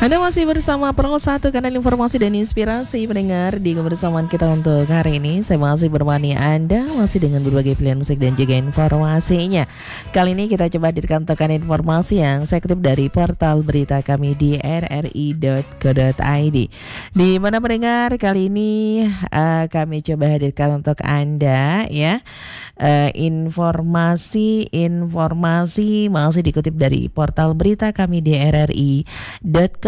Anda masih bersama Pro 1 kanal informasi dan inspirasi pendengar di kebersamaan kita untuk hari ini. Saya masih bermani Anda masih dengan berbagai pilihan musik dan juga informasinya. Kali ini kita coba hadirkan tekan informasi yang saya kutip dari portal berita kami di rri.co.id. Di mana pendengar kali ini kami coba hadirkan untuk Anda ya informasi masih dikutip dari portal berita kami di rri.co.id.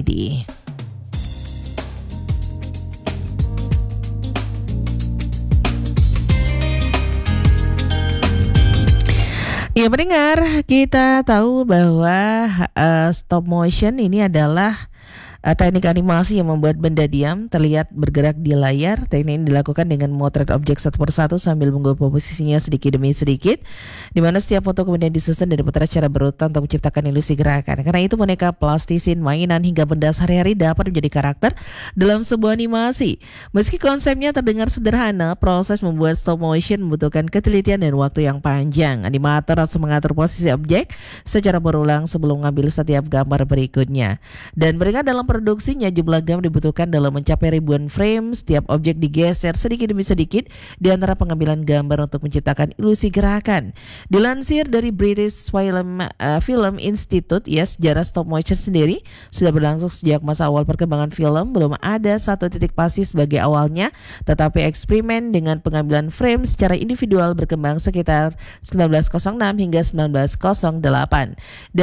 Ya pendengar, kita tahu bahwa stop motion ini adalah teknik animasi yang membuat benda diam terlihat bergerak di layar. Teknik ini dilakukan dengan memotret objek satu persatu sambil mengubah posisinya sedikit demi sedikit, di mana setiap foto kemudian disusun dan diputar secara berurutan untuk menciptakan ilusi gerakan. Karena itu boneka, plastisin, mainan hingga benda sehari-hari dapat menjadi karakter dalam sebuah animasi. Meski konsepnya terdengar sederhana, proses membuat stop motion membutuhkan ketelitian dan waktu yang panjang. Animator harus mengatur posisi objek secara berulang sebelum mengambil setiap gambar berikutnya. Dan beringat dalam produksinya jumlah gambar dibutuhkan dalam mencapai ribuan frame. Setiap objek digeser sedikit demi sedikit di antara pengambilan gambar untuk menciptakan ilusi gerakan. Dilansir dari British Film Institute, sejarah stop motion sendiri sudah berlangsung sejak masa awal perkembangan film. Belum ada satu titik pasti sebagai awalnya, tetapi eksperimen dengan pengambilan frame secara individual berkembang sekitar 1906 hingga 1908.